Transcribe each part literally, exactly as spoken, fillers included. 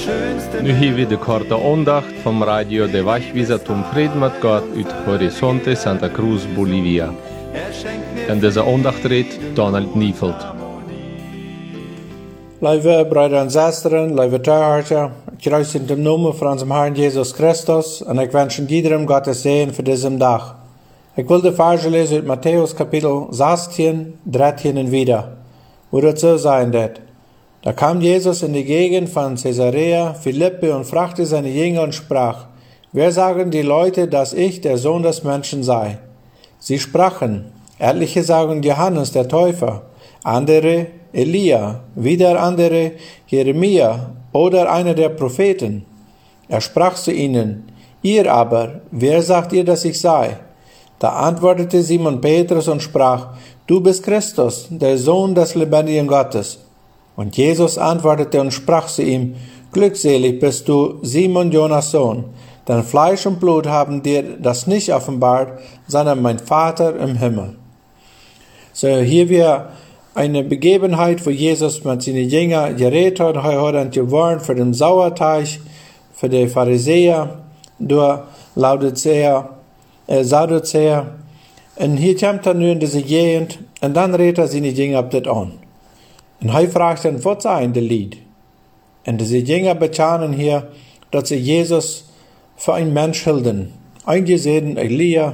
Nu hier weer de korte aandacht van Radio de Wachwieser Tom Fried met God uit Horizonte Santa Cruz, Bolivia. En deze aandacht redt Donald Nieveld. Lieve broeder en zusteren, lieve toehoorders, ik kruis in de naam van onze Herrn Jesus Christus en ik wens iedereen Gottes Segen voor deze dag. Ik wil de verse lezen uit Matthäus kapitel zestien, dertien en wieder, wo het zo sein dat. Da kam Jesus in die Gegend von Caesarea Philippi und fragte seine Jünger und sprach, wer sagen die Leute, dass ich der Sohn des Menschen sei? Sie sprachen, etliche sagen Johannes der Täufer, andere Elia, wieder andere Jeremia oder einer der Propheten. Er sprach zu ihnen, ihr aber, wer sagt ihr, dass ich sei? Da antwortete Simon Petrus und sprach, du bist Christus, der Sohn des lebendigen Gottes. Und Jesus antwortete und sprach zu ihm, glückselig bist du, Simon Jonas Sohn, denn Fleisch und Blut haben dir das nicht offenbart, sondern mein Vater im Himmel. So, hier wir eine Begebenheit, wo Jesus mit seinen Jüngern geredet hat, und er hat gewarnt für den Sauerteig, für die Pharisäer, durch Laodicea, äh, Sadduzäer. Und hier kommt er nun in diese Gegend, und dann redet er seine Jünger ab das an. Und er fragt dann, was sei in der Lied? Und diese Jünger bekennen hier, dass sie Jesus für einen Mensch hielten. Einige sehen Elia,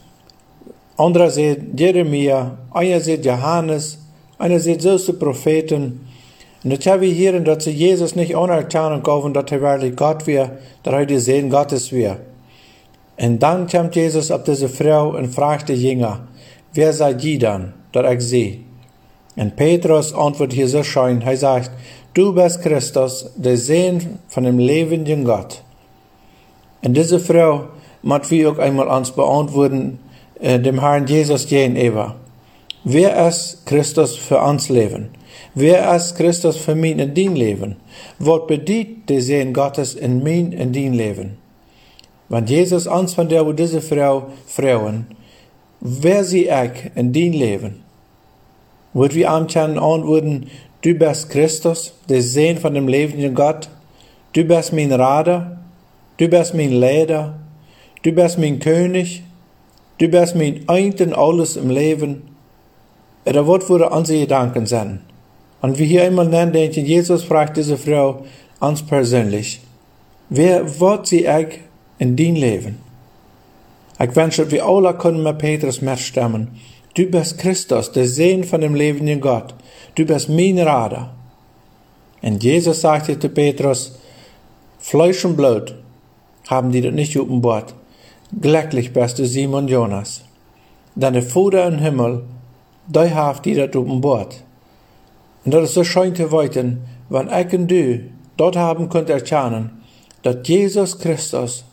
andere sehen Jeremia, einer sieht Johannes, einer sieht solche Propheten. Und das haben wir hier, dass sie Jesus nicht anerkennen können, dass er wirklich Gott wäre, dass er die Sehen Gottes wäre. Und dann kommt Jesus auf diese Frau und fragt die Jünger, wer seid ihr dann, dass ich sehe? Und Petrus antwortet hier so schön, er sagt, du bist Christus, der Sohn von dem lebenden Gott. Und diese Frau muss wir auch einmal uns beantworten, äh, dem Herrn Jesus gegenüber. Wer ist Christus für uns Leben? Wer ist Christus für mich in dein Leben? Was bedeutet der Sohn Gottes in mein in dein Leben? Wenn Jesus uns von der diese Frau fragen, wer sie ich in dein Leben? Wird wir am können antworten, du bist Christus, der Sohn von dem lebenden Gott, du bist mein Rader, du bist mein Leder, du bist mein König, du bist mein Eint und alles im Leben. Oder was würde unsere Gedanken sein? Und wie hier einmal nennen, denken, Jesus fragt diese Frau uns persönlich, wer wird sie ich in dein Leben? Ich wünsche, wir alle können mit Petrus mitstimmen. Du bist Christus, der Sohn von dem lebenden Gott. Du bist mein Rader. Und Jesus sagte zu Petrus, Fleisch und Blut haben die das nicht offenbart. Glücklich bist du, Simon Jonas. Denn der Vater im Himmel, der hat die das offenbart. Und das ist so schön zu weiten, wenn ich und du dort haben könnt erkennen, dass Jesus Christus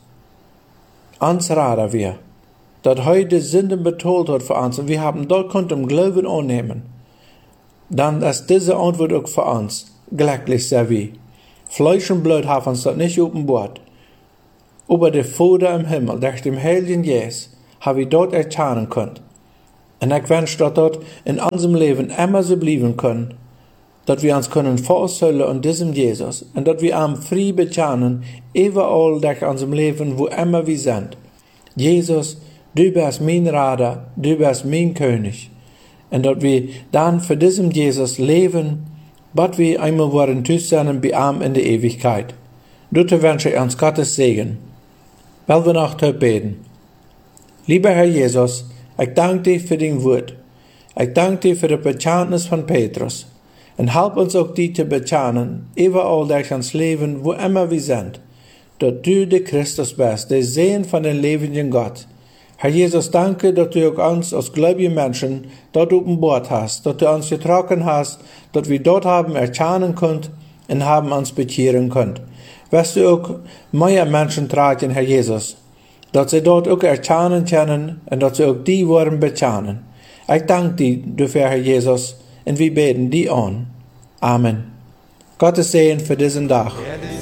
uns Rader wir. Dass heute Sünden betont hat für uns und wir haben dort konnten im Glauben annehmen, dann ist diese Antwort auch für uns glücklich sehr wie. Fleisch und Blut haben uns das nicht offenbart. Aber der Vater im Himmel, durch den Heiligen Geist, haben wir dort erkennen können. Und ich wünsche, dass dort in unserem Leben immer so bleiben können, dass wir uns können vorstellen an diesem Jesus und dass wir am frei bekennen, überall durch unserem Leben, wo immer wir sind. Jesus, du bist mein Rader, du bist mein König. Und dass wir dann für diesen Jesus leben, bis wir einmal wollen zusammen bei ihm in der Ewigkeit. Dort wünsche ich uns Gottes Segen. Weil wir noch beten. Lieber Herr Jesus, ich danke dir für dein Wort. Ich danke dir für das Bekenntnis von Petrus. Und help uns auch die zu bekennen, überall durch uns Leben, wo immer wir sind, dass du der Christus bist, der Sohn von dem lebenden Gott. Herr Jesus, danke, dass du auch uns als gläubige Menschen dort offenbart hast, dass du uns getragen hast, dass wir dort haben erkennen können und haben uns bekehren können. Wirst du auch mehr Menschen tragen, Herr Jesus, dass sie dort auch erkennen können und dass sie auch die Worte bekennen. Ich danke dir dafür, Herr Jesus, und wir beten die an. Amen. Gottes Segen für diesen Tag.